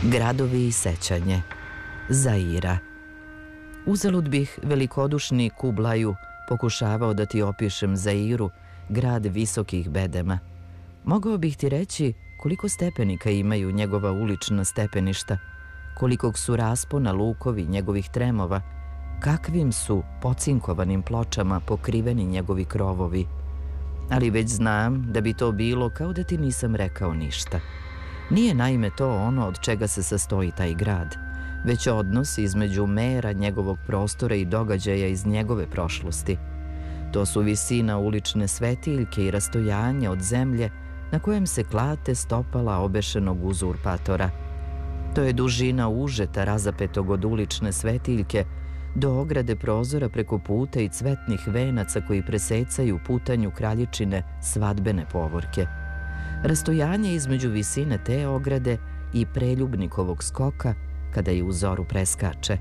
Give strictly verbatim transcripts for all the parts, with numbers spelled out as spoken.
Gradovi i sećanje. Zaira. Uzalud bih velikodušni Kublaju pokušavao da ti opišem Zairu, grad visokih bedema. Mogao bih ti reći koliko stepenika imaju njegova ulična stepeništa, kolikog su raspona lukovi njegovih tremova, kakvim su pocinkovanim pločama pokriveni njegovi krovovi. Ali već znam da bi to bilo kao da ti nisam rekao ništa. Nije naime to ono od čega se sastoji taj grad, već odnos između mera njegovog prostora i događaja iz njegove prošlosti. To su visina ulične svetiljke i rastojanje od zemlje na kojem se klate stopala obešenog uzurpatora. To je dužina užeta razapetog od ulične svetiljke do ograde prozora preko puta i cvetnih venaca koji presecaju putanju kraljičine svadbene povorke. Rastojanje između visine te ograde i preljubnikovog skoka kada je u zoru preskače.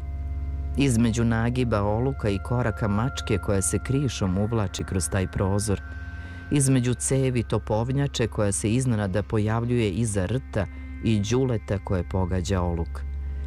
Između nagiba oluka i koraka mačke koja se krišom uvlači kroz taj prozor. Između cevi topovnjače koja se iznenada pojavljuje iza rta i đuleta koje pogađa oluk.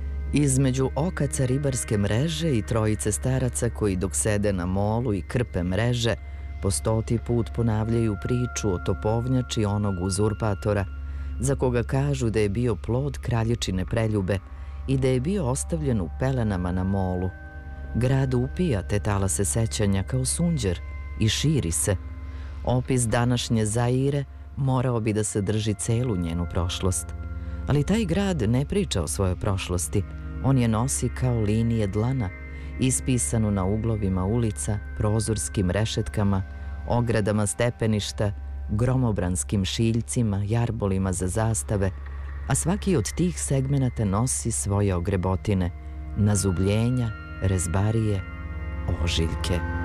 Između okaca ribarske mreže i trojice staraca koji dok sede na molu i krpe mreže po stoti put ponavljaju priču o topovnjači onog uzurpatora za koga kažu da je bio plod kraljičine preljube i da je bio ostavljen u pelenama na molu. Grad upija te talase sećanja kao sunđer i širi se. Opis današnje Zaire morao bi da sadrži celu njenu prošlost. Ali taj grad ne priča o svojoj prošlosti. On je nosi kao linije dlana, ispisanu na uglovima ulica, prozorskim rešetkama, ogradama stepeništa, gromobranskim šiljcima, jarbolima za zastave, a svaki od tih segmenata nosi svoje ogrebotine, nazubljenja, rezbarije, ožiljke.